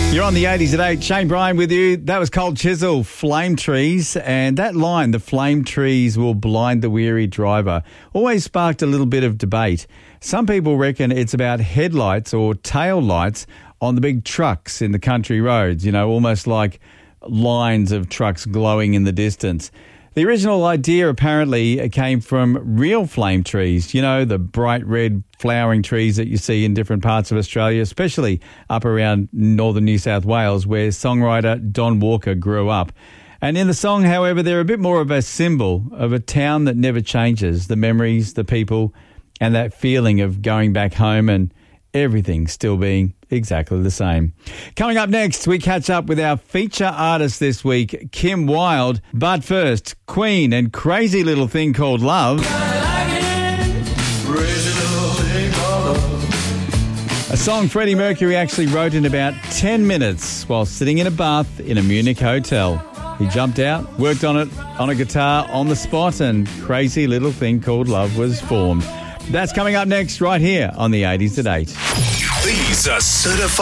You're on the 80s at 8. Shane Bryan with you. That was Cold Chisel, Flame Trees. And that line, the flame trees will blind the weary driver, always sparked a little bit of debate. Some people reckon it's about headlights or tail lights on the big trucks in the country roads, you know, almost like lines of trucks glowing in the distance. The original idea apparently came from real flame trees, you know, the bright red flowering trees that you see in different parts of Australia, especially up around northern New South Wales, where songwriter Don Walker grew up. And in the song, however, they're a bit more of a symbol of a town that never changes, the memories, the people, and that feeling of going back home and everything still being exactly the same. Coming up next, we catch up with our feature artist this week, Kim Wilde. But first, Queen and Crazy Little Thing Called Love. A song Freddie Mercury actually wrote in about 10 minutes while sitting in a bath in a Munich hotel. He jumped out, worked on it on a guitar on the spot, and Crazy Little Thing Called Love was formed. That's coming up next right here on the 80s at 8. These are certified